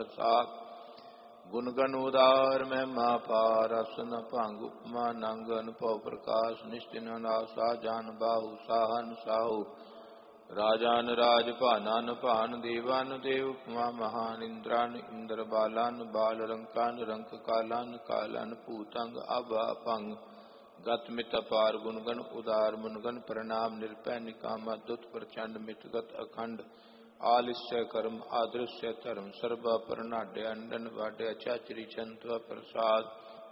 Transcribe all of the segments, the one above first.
प्रसाद। गुण गण उदार महिमा पार रस न भंग उपमा नंग अनुभव प्रकाश निश्चिन नासा जान बाहु साहन साहु। राजान राज भानान भान देवान देव उपमा महान इंद्रान इंद्र बालान बाल रंकान रंक कालान कालान भूतंग अभ अपंग। गत मित अपार गुण गण उदार मुनगन प्रणाम निरपै निकाम अद्भुत प्रचंड मितगत अखंड। आलिस्य कर्म आदृश्य धर्म सर्व परनाड्य अंडन वाड्य चाचरी चंत्व प्रसाद।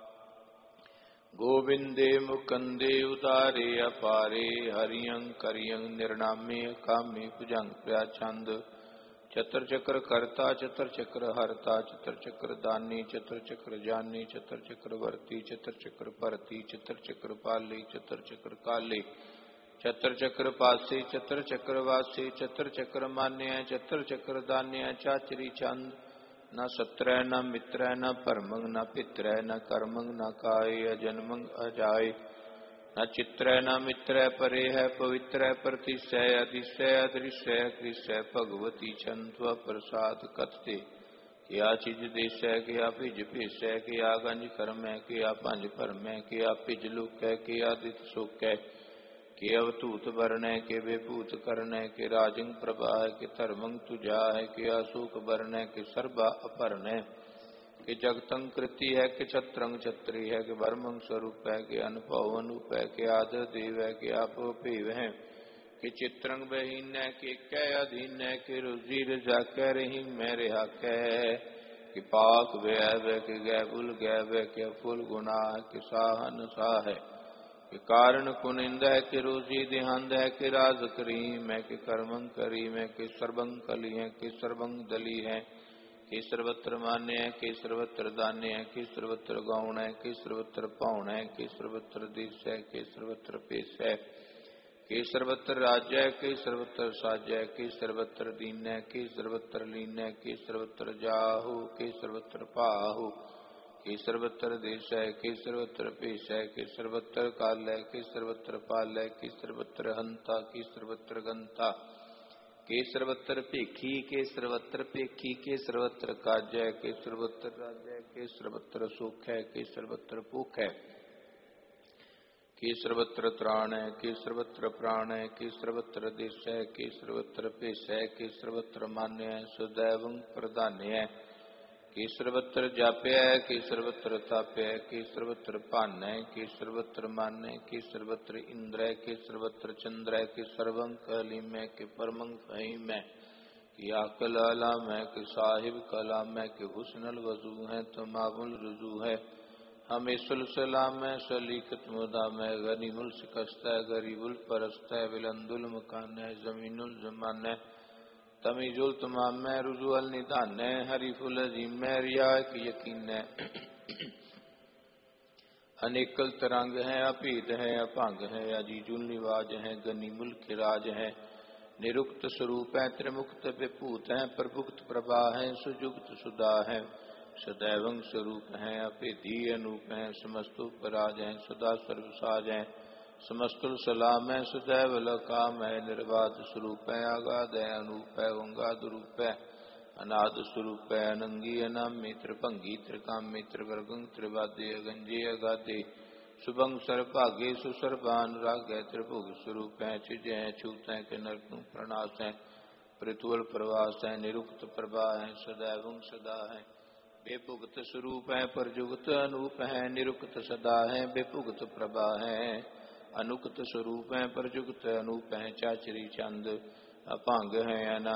गोविंदे मुकंदे उदारे अपारे हरियं करियं निर्नामे कामे भुजंग प्रयाचंद। चतर चक्र कर्ता चतर चक्र हरता चतर चक्र दानी चतर चक्र जानी चतर चक्र वर्ती चतर चक्र परती चतर चक्र पाली चतर चक्र काली चतर चक्र पासे चतर चक्र वासे चतर चक्र मान्य चतर चक्र दान्य चाचरी चंद। न सत्र न मित्र न परमंग न पित्र न कर्मंग न काय अजन्मंग अजाय। न चित्र न मित्र परे है पवित्र प्रतिशय अधिशय अदृश्य कृष्य भगवती छंत्व प्रसाद कथते। क्या चीज देश है क्या पिज भेष है क्या गंज कर्म है क्या पंज परम है क्या पिज लुक है क्या दित सुख है के अवतूत वर्ण है के विभूत कर्ण है के राजंग प्रभा है के धर्मंग तुझा है के अशोक वर्ण है के सर्वा अपर्ण है के जगतंग कृति है के छत्रंग छत्री है के वर्मंग स्वरूप है के अनुभव अनूप है के आदर देव है के आप भेव है के चित्रंग बहीन है के कै अधीन है के रुजी रजा कह रही मैं रिहा कह कि पाक वै के गैबुल गैब के फुल गुना के साहन सा है के कारण कुनिंद है कि रोजी देहांद है कि राज करीम है कि कर्मंग करीम है कि सर्वंग कली है कि सर्वंग दली है कि सर्वत्र मान्य है कि सर्वत्र दान्य है कि सर्वत्र गौण है कि सर्वत्र पौण है कि सर्वत्र देश है कि सर्वत्र पेश है कि सर्वत्र राज्य है कि सर्वत्र साज्य है कि सर्वत्र दीन है कि सर्वत्र लीन है कि सर्वत्र जाहु कि सर्वत्र पाहु कि सर्वत्र देश है कि सर्वत्र पेश है कि सर्वत्र काल है कि सर्वत्र पाल है कि सर्वत्र हंता कि सर्वत्र गंता कि सर्वत्र पेखी के सर्वत्र पेखी के सर्वत्र काज है कि सर्वत्र राज्य है कि सर्वत्र सुख है कि सर्वत्र भूख है कि सर्वत्र त्राण है कि सर्वत्र प्राण है कि सर्वत्र देश है कि सर्वत्र पेश है कि सर्वत्र मान्य है सदैव प्रधान्य है कि सर्वत्र जाप्य है कि सर्वत्र ताप्य है कि सर्वत्र पान है कि सर्वत्र मान है कि सर्वत्र इंद्र है कि सर्वत्र चंद्र है कि सर्वं कलीम है कि परमं फहीम है कि आकल अलाम है कि साहिब कलाम है कि हुस्नल वजू है तमामुल रुजू है हमें सुलसलाम है सलीकत मुदाम है गनीमुल शिकस्त है गरीबुल परस्त है विलंदुल मकान है जमीनुल जमान है तमीजुल तमाम में रुजुअल निदान है हरीफुल अजीम में रिया की यकीन है अनेकल तरंग है अपीत है अभंग है अजीजुल निवाज है गनीमुल खिराज है निरुक्त स्वरूप है त्रिमुक्त विभूत है प्रभुक्त प्रभा है सुजुक्त सुधा है सदैवं स्वरूप है अपेधी अनूप है समस्तु पराज है सदा सर्वसाज है समस्तुल सलाम है सदैव लकाम है निर्बाध स्वरूप है आगाध है अनूप है वंगाद रूप है अनाद स्वरूप है अनंगी अनाम मित्र भंगी त्रिकाम मित्र गर्गंग त्रिवाद्य गंजे अगाधे शुभंग सर्वभागे सुसर्वानुराग है त्रिभुग स्वरूप है चिज है छूत है कि नरक प्रणाश है पृथुअल प्रवास है निरुक्त प्रभा है सदैव सदा है बेपुगत स्वरूप है परजुगत अनूप है निरुक्त सदा है बेपुगत प्रभा है अनुक्त स्वरूप है परजुगत अनूप है चाचरी चंद अभंग है